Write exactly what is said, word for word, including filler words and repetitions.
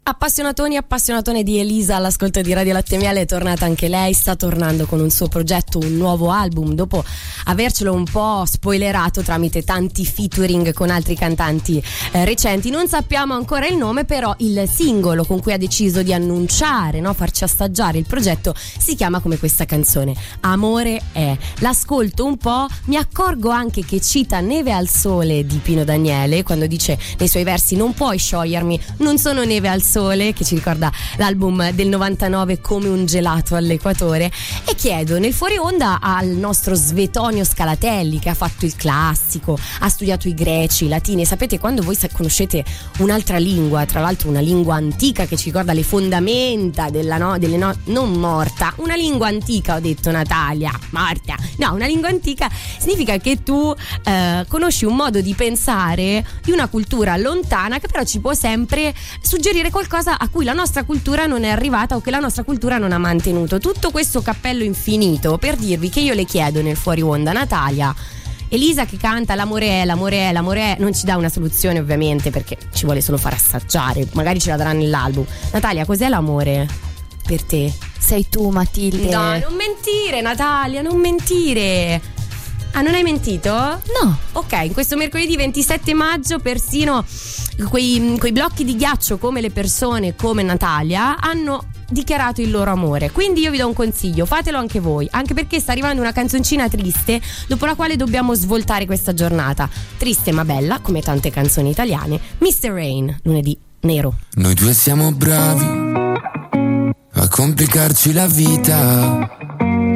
Appassionatoni e appassionatone di Elisa all'ascolto di Radio Latte Miele, è tornata anche lei, sta tornando con un suo progetto, un nuovo album, dopo avercelo un po' spoilerato tramite tanti featuring con altri cantanti eh, recenti. Non sappiamo ancora il nome, però il singolo con cui ha deciso di annunciare, no, farci assaggiare il progetto, si chiama come questa canzone, Amore è. L'ascolto un po', mi accorgo anche che cita Neve al sole di Pino Daniele, quando dice nei suoi versi non puoi sciogliermi, non sono neve al sole, che ci ricorda l'album del novantanove Come un gelato all'equatore. E chiedo nel fuori onda al nostro Svetonio Scalatelli, che ha fatto il classico, ha studiato i greci, i latini, e sapete, quando voi conoscete un'altra lingua, tra l'altro una lingua antica che ci ricorda le fondamenta della no, delle no, non morta, una lingua antica, ho detto Natalia, morta, no, una lingua antica significa che tu eh, conosci un modo di pensare di una cultura lontana, che però ci può sempre suggerire qualcosa a cui la nostra cultura non è arrivata o che la nostra cultura non ha mantenuto. Tutto questo cappello infinito per dirvi che io le chiedo nel fuori onda, Natalia, Elisa che canta l'amore è, l'amore è, l'amore è, non ci dà una soluzione ovviamente, perché ci vuole solo far assaggiare, magari ce la darà nell'album. Natalia, cos'è l'amore per te? Sei tu, Matilde. No, non mentire, Natalia, non mentire. Ah, non hai mentito? No. Ok, in questo mercoledì ventisette maggio persino quei, quei blocchi di ghiaccio come le persone, come Natalia, hanno dichiarato il loro amore. Quindi io vi do un consiglio, fatelo anche voi, anche perché sta arrivando una canzoncina triste dopo la quale dobbiamo svoltare questa giornata. Triste ma bella, come tante canzoni italiane. mister Rain, lunedì nero. Noi due siamo bravi a complicarci la vita,